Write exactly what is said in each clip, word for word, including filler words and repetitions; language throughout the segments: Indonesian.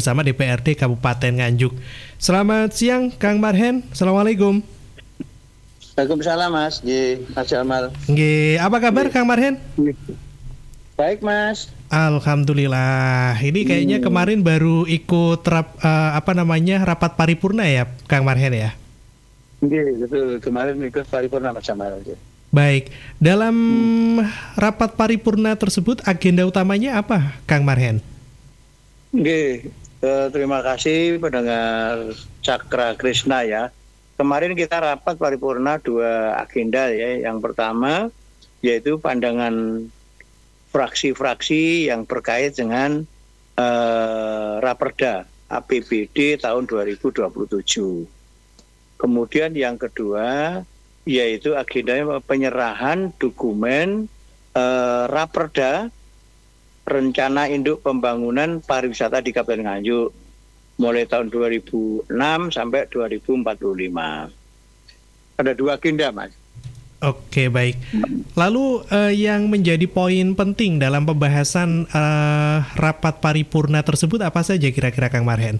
bersama D P R D Kabupaten Nganjuk. Selamat siang Kang Marhen. Assalamualaikum. Waalaikumsalam Mas, Nggih, Mas Jamal. Nggih, apa kabar Kang Marhen? Baik Mas. Alhamdulillah. Ini kayaknya hmm. kemarin baru ikut rap, uh, apa namanya rapat paripurna ya Kang Marhen ya? Nggih, betul. Kemarin ikut paripurna Mas Jamal. Baik, dalam hmm. rapat paripurna tersebut agenda utamanya apa, Kang Marhen? Nggih, eh, terima kasih pendengar Cakra Krishna ya. Kemarin kita rapat paripurna dua agenda ya. Yang pertama yaitu pandangan fraksi-fraksi yang terkait dengan eh, Raperda A P B D tahun dua ribu dua puluh tujuh. Kemudian yang kedua yaitu agenda penyerahan dokumen eh, Raperda Rencana Induk Pembangunan Pariwisata di Kabupaten Nganjuk mulai tahun dua ribu enam sampai dua ribu empat puluh lima. Ada dua agenda, Mas. Oke, baik. Lalu eh, yang menjadi poin penting dalam pembahasan eh, rapat paripurna tersebut apa saja kira-kira Kang Marhen?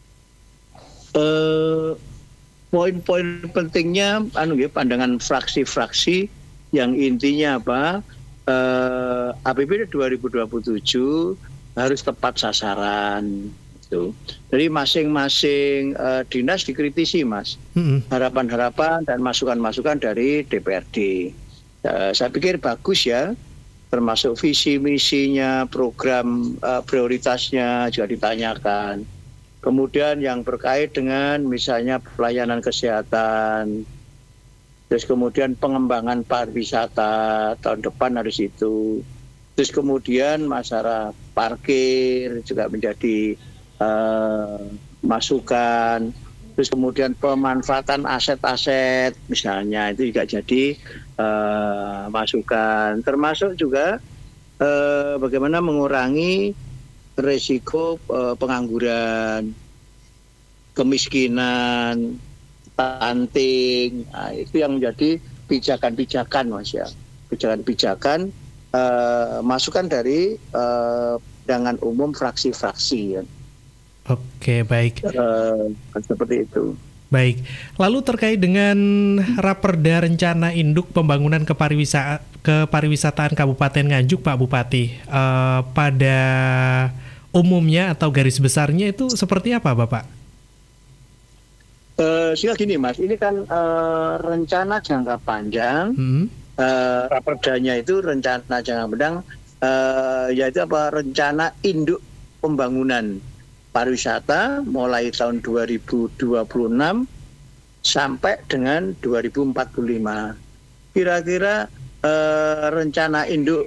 Eh Poin-poin pentingnya, anu ya, pandangan fraksi-fraksi yang intinya apa? Eh, A P B D dua ribu dua puluh tujuh harus tepat sasaran. Gitu. Jadi masing-masing eh, dinas dikritisi, Mas. Mm-hmm. Harapan-harapan dan masukan-masukan dari D P R D. Eh, saya pikir bagus ya, termasuk visi misinya, program eh, prioritasnya juga ditanyakan. Kemudian yang berkait dengan misalnya pelayanan kesehatan, terus kemudian pengembangan pariwisata tahun depan harus itu, terus kemudian masalah parkir juga menjadi uh, masukan, terus kemudian pemanfaatan aset-aset misalnya itu juga jadi uh, masukan, termasuk juga uh, bagaimana mengurangi resiko uh, pengangguran, kemiskinan, stunting, nah, itu yang menjadi pijakan-pijakan, Mas ya, pijakan-pijakan uh, masukan dari uh, pandangan umum fraksi-fraksi ya. Oke, baik. Uh, seperti itu. Baik, lalu terkait dengan Raperda Rencana Induk Pembangunan Kepariwisa- Kepariwisataan Kabupaten Nganjuk, Pak Bupati, uh, pada umumnya atau garis besarnya itu seperti apa, Bapak? Uh, Sila gini, Mas, ini kan uh, rencana jangka panjang, hmm. uh, Raperdanya itu rencana jangka panjang, uh, yaitu apa? Rencana Induk Pembangunan Pariwisata mulai tahun dua ribu dua puluh enam sampai dengan dua ribu empat puluh lima. Kira-kira eh, rencana induk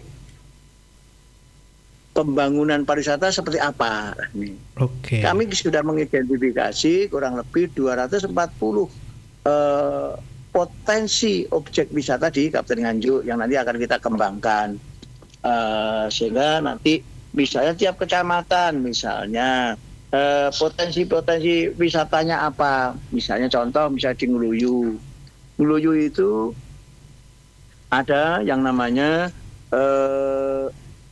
pembangunan pariwisata seperti apa? Oke. Kami sudah mengidentifikasi kurang lebih dua ratus empat puluh eh, potensi objek wisata di Kabupaten Nganjuk yang nanti akan kita kembangkan. Eh, sehingga nanti misalnya tiap kecamatan misalnya Uh, potensi-potensi wisatanya apa? Misalnya contoh, misalnya di Nguluyu. Nguluyu itu ada yang namanya uh,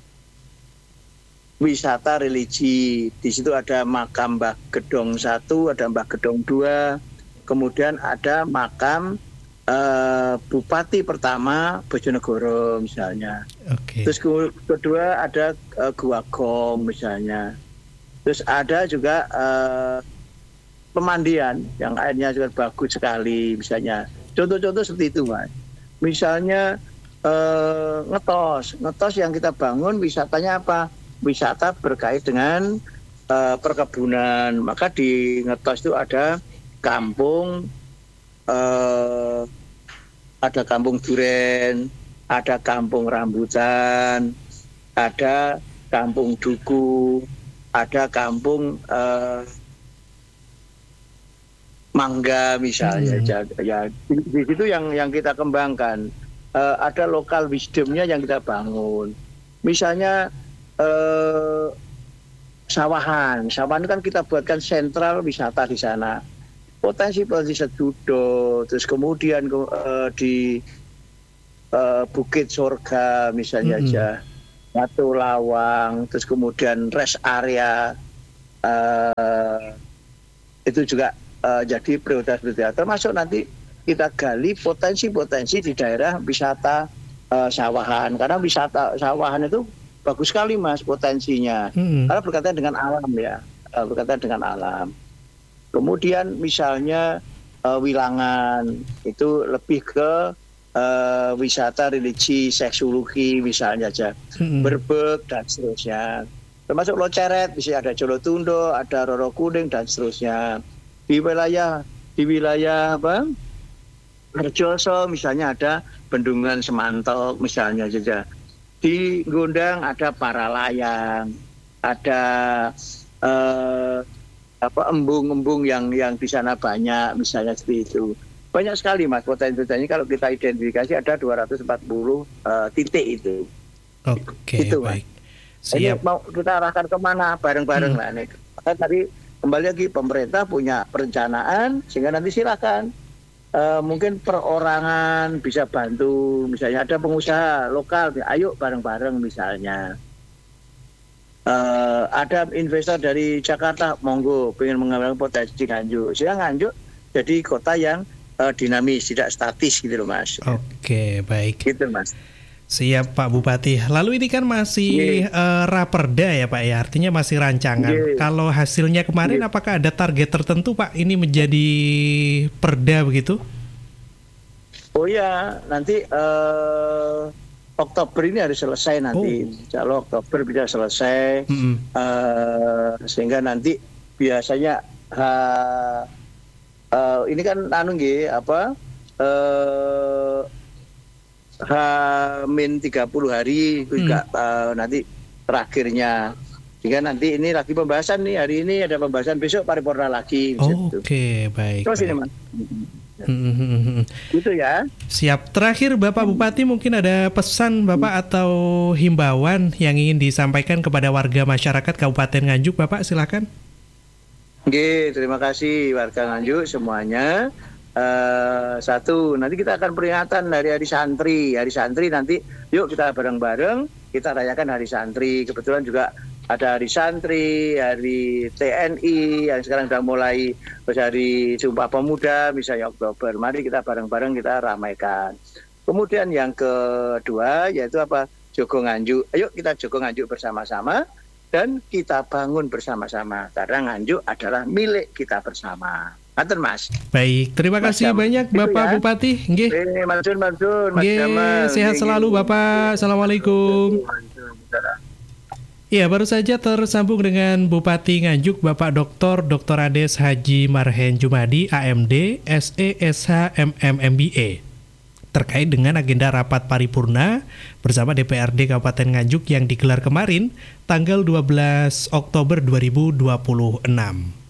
wisata religi. Di situ ada makam Mbah Gedong satu, ada Mbah Gedong dua, kemudian ada makam uh, Bupati pertama Bojonegoro misalnya. Okay. Terus kedua ada uh, Gua Gom misalnya. Terus ada juga uh, pemandian yang airnya juga bagus sekali misalnya. Contoh-contoh seperti itu, Mas. Misalnya uh, ngetos, ngetos yang kita bangun wisatanya apa? Wisata berkait dengan uh, perkebunan. Maka di ngetos itu ada kampung, uh, ada kampung duren, ada kampung rambutan, ada kampung duku, ada kampung uh, mangga misalnya. Hmm. Ya, di situ yang yang kita kembangkan. Uh, ada lokal wisdomnya yang kita bangun. Misalnya uh, sawahan, sawahan kan kita buatkan sentral wisata di sana. Potensi-potensi sejudo, terus kemudian uh, di uh, Bukit Sorga misalnya hmm. aja. Batu Lawang, terus kemudian rest area uh, itu juga uh, jadi prioritas-prioritas. Termasuk nanti kita gali potensi-potensi di daerah wisata uh, sawahan, karena wisata sawahan itu bagus sekali Mas potensinya, hmm. karena berkaitan dengan alam ya, uh, berkaitan dengan alam. Kemudian misalnya uh, Wilangan itu lebih ke uh, wisata religi, seksologi misalnya aja, hmm. Berbek dan seterusnya. Termasuk Loceret, bisa ada Jolotundo, ada Roro Kuning dan seterusnya. Di wilayah di wilayah apa? Harjoso misalnya ada Bendungan Semantok misalnya saja. Di Gondang ada Paralayang, ada eh, apa embung-embung yang yang di sana banyak misalnya seperti itu. Banyak sekali Mas potensi-potensi, kalau kita identifikasi ada dua ratus empat puluh uh, titik itu. Oke, itu, baik. Mas. Siap. Ini mau kita arahkan kemana bareng-bareng hmm. lah nih. Maka tadi kembali lagi pemerintah punya perencanaan sehingga nanti silakan uh, mungkin perorangan bisa bantu, misalnya ada pengusaha lokal, ayo bareng-bareng misalnya. Uh, ada investor dari Jakarta, monggo pengen mengembangkan potensi Nganjuk, sehingga Nganjuk jadi kota yang uh, dinamis, tidak statis gitu loh Mas. Oke, baik. Gitu Mas. Siap Pak Bupati. Lalu ini kan masih yeah. uh, raperda ya Pak ya, artinya masih rancangan. Yeah. Kalau hasilnya kemarin yeah. apakah ada target tertentu Pak ini menjadi perda begitu? Oh ya, nanti uh, Oktober ini harus selesai nanti. Oh. Kalau Oktober bisa selesai, mm-hmm. uh, sehingga nanti biasanya uh, uh, ini kan anu nggih apa? Uh, H min tiga puluh hari itu juga hmm. uh, nanti terakhirnya, sehingga nanti ini lagi pembahasan nih, hari ini ada pembahasan, besok paripurna lagi. Oh, Oke okay, baik. Terus baik. ini Mas. Hmm. Gitu ya. Siap. Terakhir Bapak Bupati, mungkin ada pesan Bapak hmm. atau himbauan yang ingin disampaikan kepada warga masyarakat Kabupaten Nganjuk, Bapak silakan. Oke, terima kasih warga Nganjuk semuanya. Uh, satu, nanti kita akan peringatan dari hari santri. Hari santri nanti yuk kita bareng-bareng kita rayakan hari santri. Kebetulan juga ada hari santri, hari T N I yang sekarang sudah mulai, terus hari Sumpah Pemuda misalnya Oktober. Mari kita bareng-bareng kita ramaikan. Kemudian yang kedua yaitu apa? Jogo Nganjuk. Ayo kita jogo Nganjuk bersama-sama dan kita bangun bersama-sama, karena Nganjuk adalah milik kita bersama. Atur Mas. Baik, terima kasih Mas banyak Bapak ya. Bupati. Nggih. Eh, Mansun, Mansun, Mas Jamal. Sehat selalu Bapak. Assalamualaikum. Iya, baru saja tersambung dengan Bupati Nganjuk Bapak Doktor Doktor Ades Haji Marhen Jumadi, A M D, S E S H M M M B A, terkait dengan agenda rapat paripurna bersama D P R D Kabupaten Nganjuk yang digelar kemarin tanggal dua belas Oktober dua ribu dua puluh enam.